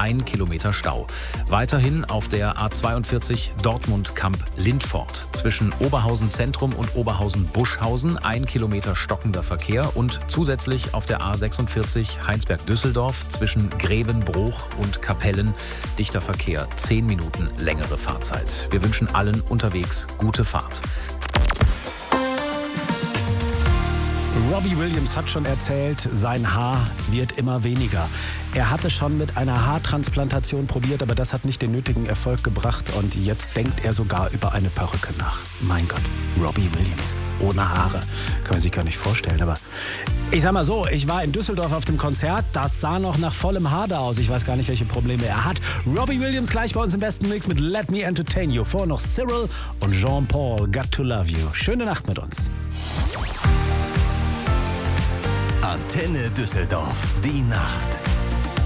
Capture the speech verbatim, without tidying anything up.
ein Kilometer Stau. Weiterhin auf der A zweiundvierzig Dortmund-Kamp-Lindfort. Zwischen Oberhausen Zentrum und Oberhausen-Buschhausen ein Kilometer stockender Verkehr und zusätzlich auf der A sechsundvierzig Heinsberg-Düsseldorf zwischen Grevenbruch und Kapellen dichter Verkehr, zehn Minuten längere Fahrzeit. Wir wünschen allen unterwegs gute Fahrt. Robbie Williams hat schon erzählt, sein Haar wird immer weniger. Er hatte schon mit einer Haartransplantation probiert, aber das hat nicht den nötigen Erfolg gebracht und jetzt denkt er sogar über eine Perücke nach. Mein Gott, Robbie Williams ohne Haare. Kann man sich gar nicht vorstellen, aber ich sag mal so, ich war in Düsseldorf auf dem Konzert, das sah noch nach vollem Haar da aus. Ich weiß gar nicht, welche Probleme er hat. Robbie Williams gleich bei uns im besten Mix mit Let Me Entertain You. Vorher noch Cyril und Jean-Paul, Got to Love You. Schöne Nacht mit uns. Antenne Düsseldorf, die Nacht.